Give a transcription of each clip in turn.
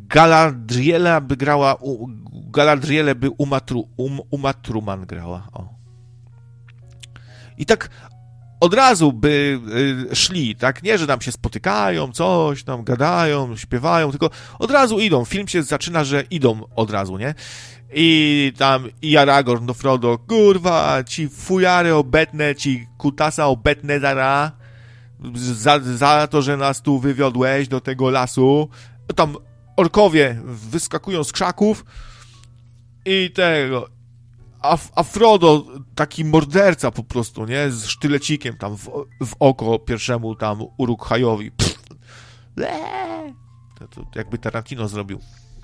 Galadriela by grała, Galadrielę by Uma Truman grała, o. I tak od razu by szli, tak? Nie, że tam się spotykają, coś tam gadają, śpiewają, tylko od razu idą. Film się zaczyna, że idą od razu, nie? I tam i Aragorn do Frodo, kurwa, ci fujary obetnę, ci kutasa obetnę zara, za to, że nas tu wywiodłeś do tego lasu. Tam orkowie wyskakują z krzaków i tego... A Frodo, taki morderca po prostu, nie? Z sztylecikiem tam w oko pierwszemu tam Uruk-hajowi. To jakby Tarantino zrobił.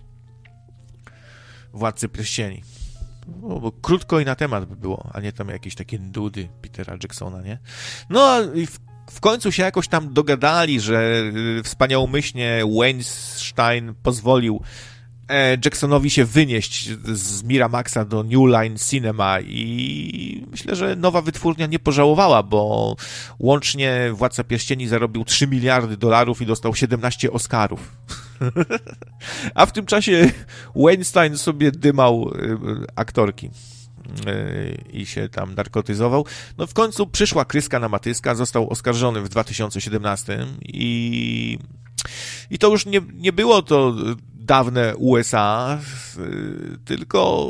Władcy Pierścieni. Bo krótko i na temat by było, a nie tam jakieś takie nudy Petera Jacksona, nie? No i w końcu się jakoś tam dogadali, że wspaniałomyślnie Weinstein pozwolił Jacksonowi się wynieść z Miramaxa do New Line Cinema i myślę, że nowa wytwórnia nie pożałowała, bo łącznie Władca Pierścieni zarobił $3 miliardy i dostał 17 Oscarów. A w tym czasie Weinstein sobie dymał aktorki i się tam narkotyzował. No w końcu przyszła kryska na Matyska, został oskarżony w 2017 i to już nie było to dawne USA, tylko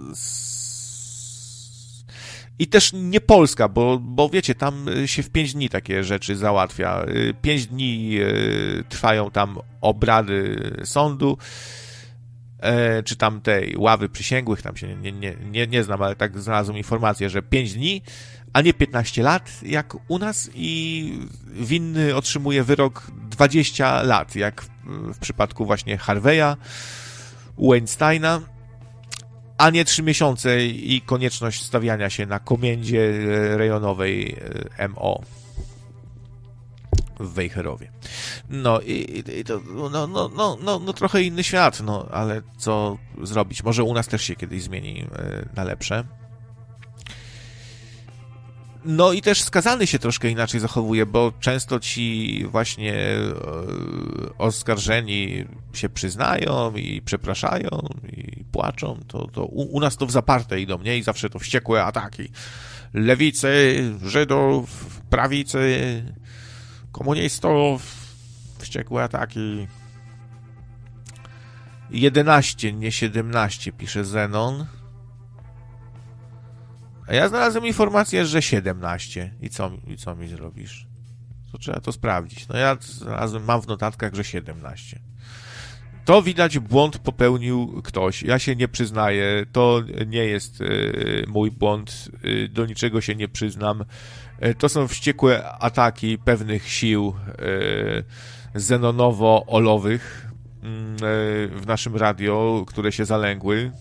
i też nie Polska, bo wiecie, tam się w 5 dni takie rzeczy załatwia. 5 dni trwają tam obrady sądu, czy tam tej ławy przysięgłych, tam się nie znam, ale tak znalazłem informację, że 5 dni, a nie 15 lat, jak u nas, i winny otrzymuje wyrok 20 lat, jak w przypadku właśnie Harveya, Weinsteina, a nie 3 miesiące i konieczność stawiania się na komendzie rejonowej MO w Wejherowie. No i to no trochę inny świat, no ale co zrobić? Może u nas też się kiedyś zmieni na lepsze. No i też skazany się troszkę inaczej zachowuje, bo często ci właśnie oskarżeni się przyznają i przepraszają i płaczą. To u nas to w zaparte idą, nie? I zawsze to wściekłe ataki. Lewicy, Żydów, prawicy, komunistów, wściekłe ataki. 11, nie 17, pisze Zenon. A ja znalazłem informację, że 17. I co mi zrobisz? To trzeba to sprawdzić. No ja mam w notatkach, że 17. To widać, błąd popełnił ktoś. Ja się nie przyznaję. To nie jest mój błąd. Do niczego się nie przyznam. To są wściekłe ataki pewnych sił zenonowo-olowych w naszym radio, które się zalęgły.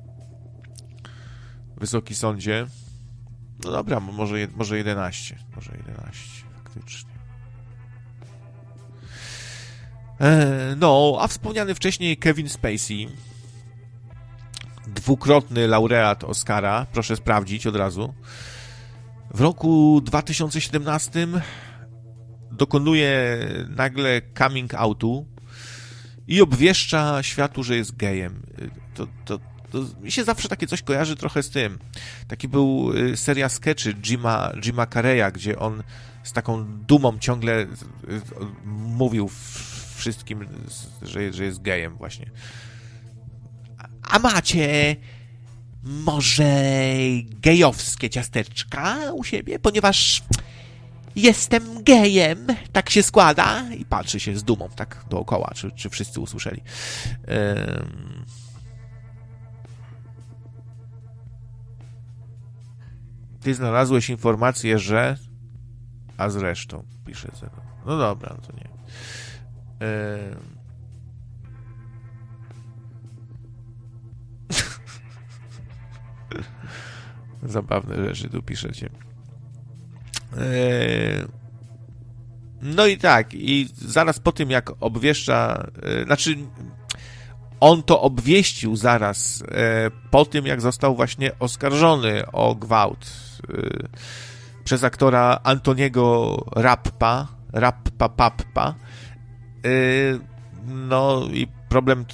Wysoki sądzie. No dobra, może 11. Może 11, faktycznie. No, a wspomniany wcześniej Kevin Spacey, dwukrotny laureat Oscara, proszę sprawdzić od razu, w roku 2017 dokonuje nagle coming outu i obwieszcza światu, że jest gejem. To mi się zawsze takie coś kojarzy trochę z tym. Taki był seria sketchy Jima Carreya, gdzie on z taką dumą ciągle mówił wszystkim, że jest gejem właśnie. A macie może gejowskie ciasteczka u siebie? Ponieważ jestem gejem. Tak się składa. I patrzy się z dumą tak dookoła, czy wszyscy usłyszeli. Ty znalazłeś informację, że... A zresztą, pisze Zeno. No dobra, no to nie. Zabawne rzeczy tu piszecie. No i tak, i zaraz po tym, jak obwieszcza... Znaczy... On to obwieścił zaraz po tym, jak został właśnie oskarżony o gwałt przez aktora Antoniego Rappa. No i problem